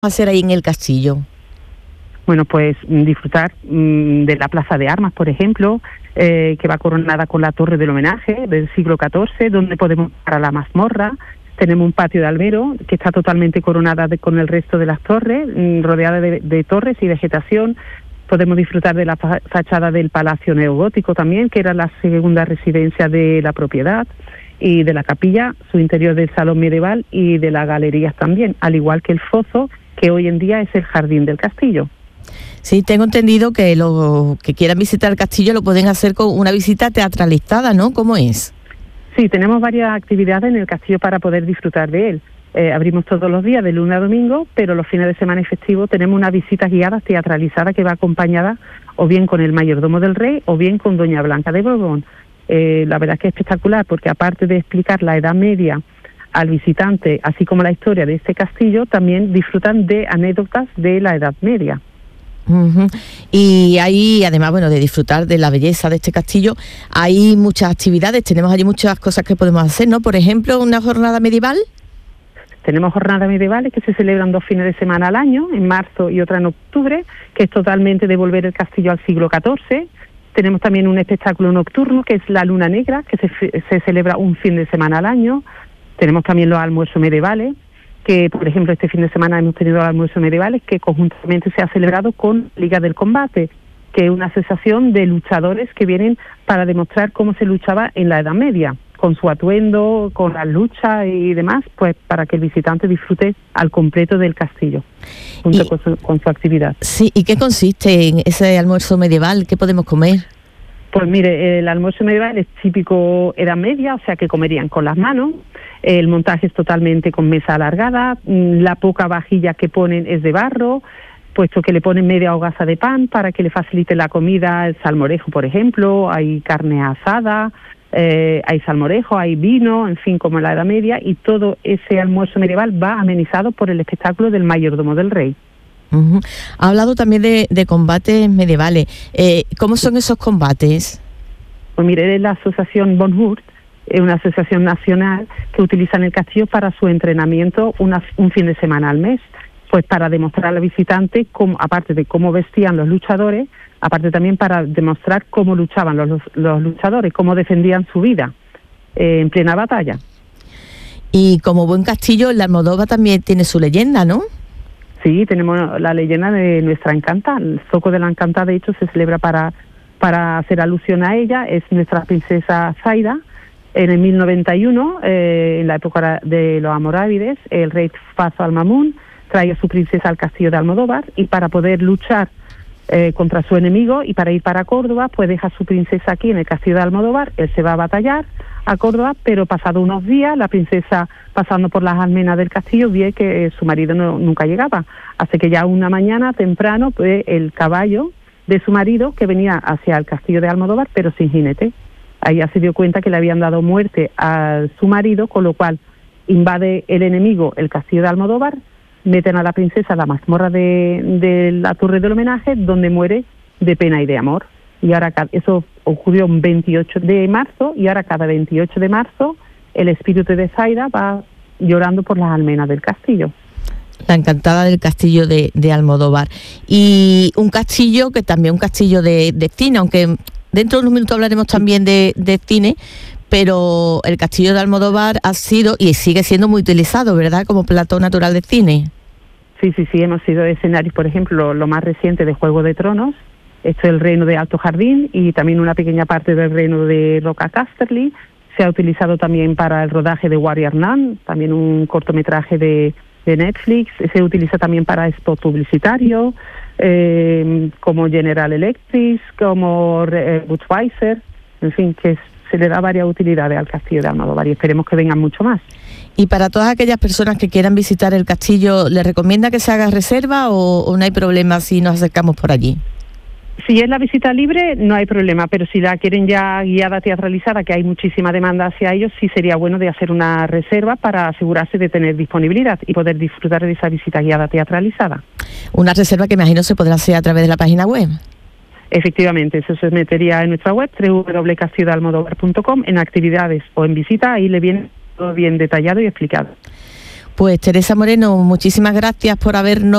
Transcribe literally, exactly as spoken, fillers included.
hacer ahí en el castillo? Bueno, pues disfrutar mmm, de la Plaza de Armas, por ejemplo, eh, que va coronada con la Torre del Homenaje del siglo catorce, donde podemos ir a la mazmorra. Tenemos un patio de albero que está totalmente coronada de, con el resto de las torres, mmm, rodeada de, de torres y vegetación. Podemos disfrutar de la fa- fachada del Palacio Neogótico también, que era la segunda residencia de la propiedad, y de la capilla, su interior del salón medieval y de las galerías también, al igual que el foso, que hoy en día es el jardín del castillo. Sí, tengo entendido que los que quieran visitar el castillo lo pueden hacer con una visita teatralizada, ¿no? ¿Cómo es? Sí, tenemos varias actividades en el castillo para poder disfrutar de él. Eh, abrimos todos los días, de lunes a domingo, pero los fines de semana y festivos tenemos una visita guiada teatralizada que va acompañada o bien con el mayordomo del rey o bien con Doña Blanca de Borbón. Eh, la verdad es que es espectacular porque aparte de explicar la Edad Media al visitante, así como la historia de este castillo, también disfrutan de anécdotas de la Edad Media. Uh-huh. Y ahí, además, bueno, de disfrutar de la belleza de este castillo, hay muchas actividades, tenemos allí muchas cosas que podemos hacer, ¿no? Por ejemplo, una jornada medieval. Tenemos jornadas medievales que se celebran dos fines de semana al año, en marzo y otra en octubre, que es totalmente devolver el castillo al siglo catorce. Tenemos también un espectáculo nocturno, que es la Luna Negra, que se, se celebra un fin de semana al año. Tenemos también los almuerzos medievales, que por ejemplo este fin de semana hemos tenido almuerzos medievales que conjuntamente se ha celebrado con Liga del Combate, que es una asociación de luchadores que vienen para demostrar cómo se luchaba en la Edad Media, con su atuendo, con las luchas y demás, pues para que el visitante disfrute al completo del castillo, junto y, con, su, con su actividad. Sí, ¿y qué consiste en ese almuerzo medieval? ¿Qué podemos comer? Pues mire, el almuerzo medieval es típico Edad Media, o sea que comerían con las manos. El montaje es totalmente con mesa alargada, la poca vajilla que ponen es de barro, puesto que le ponen media hogaza de pan para que le facilite la comida, el salmorejo, por ejemplo, hay carne asada, eh, hay salmorejo, hay vino, en fin, como en la Edad Media, y todo ese almuerzo medieval va amenizado por el espectáculo del mayordomo del rey. Uh-huh. Ha hablado también de, de combates medievales. Eh, ¿Cómo son esos combates? Pues mire, es la asociación Von Hurt, es una asociación nacional que utiliza en el castillo para su entrenamiento una, un fin de semana al mes, pues para demostrar al visitante, cómo, aparte de cómo vestían los luchadores, aparte también para demostrar cómo luchaban los, los luchadores, cómo defendían su vida eh, en plena batalla. Y como buen castillo, la Almodóvar también tiene su leyenda, ¿no? Sí, tenemos la leyenda de nuestra Encanta. El Zoco de la Encanta, de hecho, se celebra para, para hacer alusión a ella. Es nuestra princesa Zaida. En el mil noventa y uno, eh, en la época de los Almorávides, el rey Fazo al-Mamun trae a su princesa al castillo de Almodóvar y para poder luchar eh, contra su enemigo y para ir para Córdoba, pues deja a su princesa aquí en el castillo de Almodóvar. Él se va a batallar a Córdoba, pero pasado unos días, la princesa, pasando por las almenas del castillo, ve que eh, su marido no, nunca llegaba. Así que ya una mañana temprano, pues el caballo de su marido, que venía hacia el castillo de Almodóvar, pero sin jinete. Ahí ya se dio cuenta que le habían dado muerte a su marido, con lo cual invade el enemigo el castillo de Almodóvar, meten a la princesa a la mazmorra de, de la Torre del Homenaje, donde muere de pena y de amor. Y ahora eso ocurrió el veintiocho de marzo, y ahora cada veintiocho de marzo el espíritu de Zaida va llorando por las almenas del castillo. La Encantada del castillo de, de Almodóvar. Y un castillo que también un castillo de, de cine, aunque dentro de unos minutos hablaremos también de, de cine, pero el castillo de Almodóvar ha sido y sigue siendo muy utilizado, ¿verdad?, como plató natural de cine. Sí, sí, sí, hemos sido escenarios, por ejemplo, lo, lo más reciente de Juego de Tronos. Esto es el reino de Alto Jardín y también una pequeña parte del reino de Roca Casterly. Se ha utilizado también para el rodaje de Warrior Nun, también un cortometraje de, de Netflix. Se utiliza también para spot publicitario, eh, como General Electric, como eh, Budweiser, en fin, que es, se le da varias utilidades al castillo de Almodóvar y esperemos que vengan mucho más. Y para todas aquellas personas que quieran visitar el castillo, ¿les recomienda que se haga reserva o, o no hay problema si nos acercamos por allí? Si es la visita libre, no hay problema, pero si la quieren ya guiada teatralizada, que hay muchísima demanda hacia ellos, sí sería bueno de hacer una reserva para asegurarse de tener disponibilidad y poder disfrutar de esa visita guiada teatralizada. Una reserva que imagino se podrá hacer a través de la página web. Efectivamente, eso se metería en nuestra web, doble u doble u doble u punto castillo de almodóvar punto com, en actividades o en visita, ahí le viene todo bien detallado y explicado. Pues Teresa Moreno, muchísimas gracias por habernos